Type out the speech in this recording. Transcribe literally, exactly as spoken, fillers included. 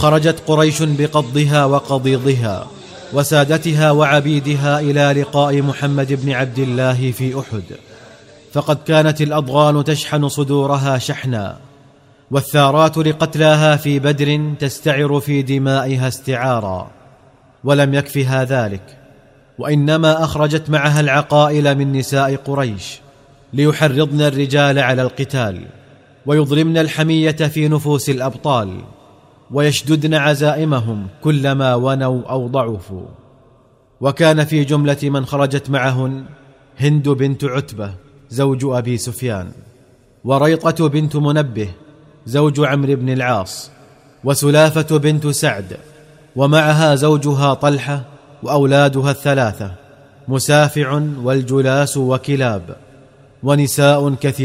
خرجت قريش بقضها وقضيضها وسادتها وعبيدها إلى لقاء محمد بن عبد الله في أحد، فقد كانت الأضغان تشحن صدورها شحنا، والثارات لقتلاها في بدر تستعر في دمائها استعارا. ولم يكفها ذلك، وإنما أخرجت معها العقائل من نساء قريش ليحرضن الرجال على القتال، ويضرمن الحمية في نفوس الأبطال، ويشددن عزائمهم كلما ونوا أو ضعفوا. وكان في جملة من خرجت معهن هند بنت عتبة زوج أبي سفيان، وريطة بنت منبه زوج عمرو بن العاص، وسلافة بنت سعد، ومعها زوجها طلحة وأولادها الثلاثة مسافع والجلاس وكلاب، ونساء كثير